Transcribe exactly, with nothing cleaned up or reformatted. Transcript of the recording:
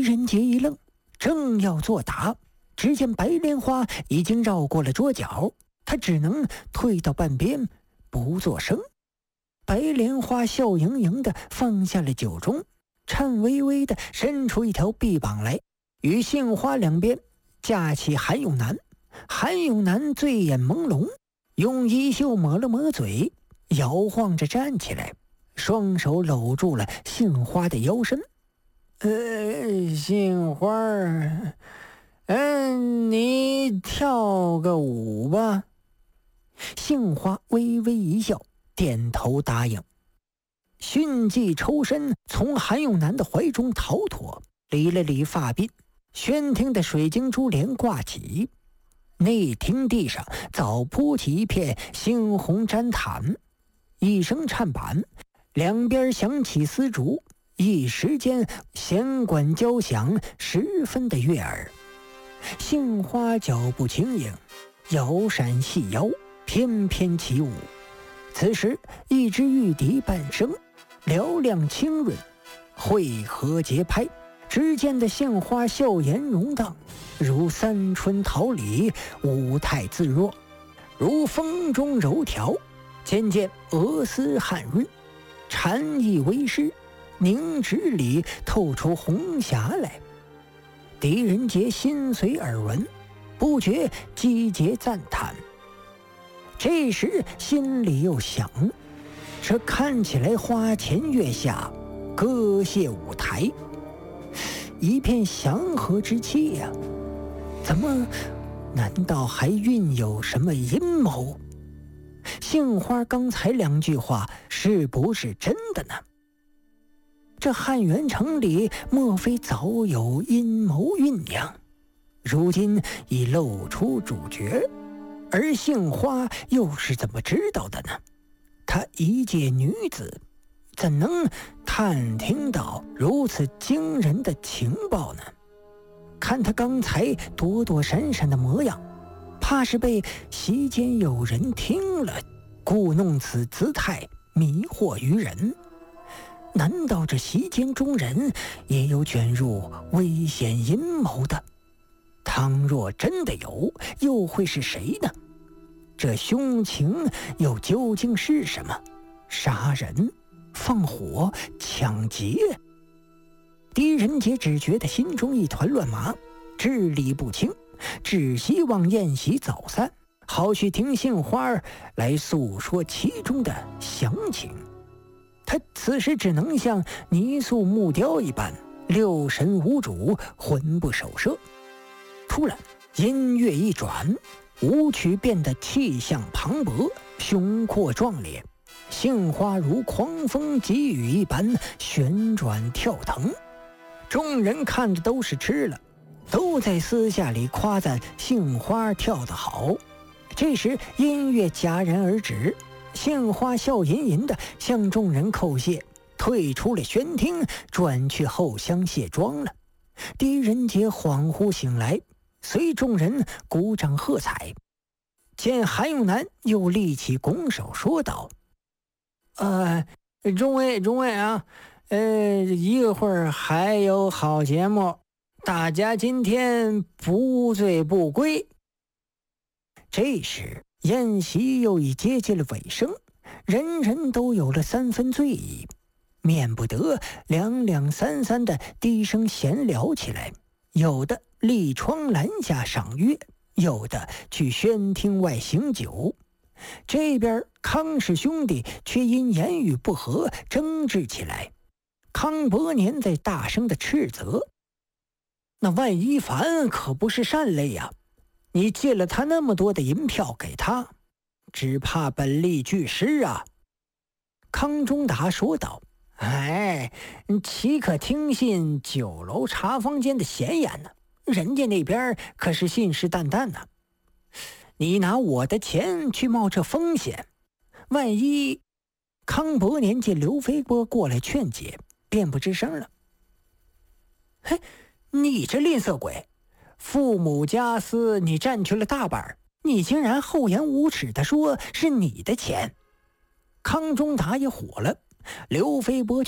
人杰一愣，正要作答，只见白莲花已经绕过了桌角，他只能退到半边不作声。白莲花笑盈盈地放下了酒盅，颤巍巍地伸出一条臂膀来，与杏花两边架起韩永南。韩永南醉眼朦胧，用衣袖抹了抹嘴，摇晃着站起来，双手搂住了杏花的腰身。呃，杏花儿，嗯，你跳个舞吧。杏花微微一笑，点头答应。迅即抽身从韩永南的怀中逃脱，理了理发鬓，宣厅的水晶珠帘挂起，内厅地上早铺起一片猩红毡毯，一声颤板，两边响起丝竹，一时间弦管交响，十分的悦耳。杏花脚步轻盈，摇闪细腰，翩翩起舞。此时一支玉笛半声，嘹亮清润，汇合节拍，只见的杏花笑颜容荡，如三春桃李，舞态自若，如风中柔条，渐渐鹅丝汉润，禅意为诗，凝脂里透出红霞来。狄仁杰心随耳闻，不觉击节赞叹。这时心里又想，这看起来花前月下，歌榭舞台，一片祥和之气呀、啊，怎么难道还蕴有什么阴谋？杏花刚才两句话是不是真的呢？这汉元城里莫非早有阴谋酝酿，如今已露出主角，而杏花又是怎么知道的呢？她一介女子，怎能探听到如此惊人的情报呢？看她刚才躲躲闪闪的模样，怕是被席间有人听了，故弄此姿态，迷惑于人。难道这席间中人也有卷入危险阴谋的？倘若真的有，又会是谁呢？这凶情又究竟是什么？杀人、放火、抢劫？狄仁杰只觉得心中一团乱麻，支理不清，只希望宴席早散，好去听杏花来诉说其中的详情。他此时只能像泥塑木雕一般，六神无主，魂不守舍。突然音乐一转，舞曲变得气象磅礴，雄阔壮烈，杏花如狂风急雨一般旋转跳腾。众人看着都是吃了，都在私下里夸赞杏花跳得好。这时音乐戛然而止，杏花笑吟吟地向众人叩谢，退出了宣厅，转去后厢卸妆了。狄仁杰恍惚醒来，随众人鼓掌喝彩。见韩永南又立起拱手说道：呃，众位众位啊，呃，一会儿还有好节目，大家今天不醉不归。这时宴席又已接近了尾声，人人都有了三分醉意，免不得两两三三的低声闲聊起来，有的立窗栏下赏月，有的去宣厅外行酒。这边康氏兄弟却因言语不合争执起来。康伯年在大声的斥责：那万一凡可不是善类呀、啊，你借了他那么多的银票给他，只怕本利俱失啊。康中达说道：哎，岂可听信酒楼茶坊间的闲言呢？人家那边可是信誓旦旦呢、啊。你拿我的钱去冒这风险，万一……康伯年见刘飞波过来劝解，便不吱声了。嘿，你这吝啬鬼，父母家私你占去了大半，你竟然厚颜无耻地说是你的钱！康中达也火了，刘飞波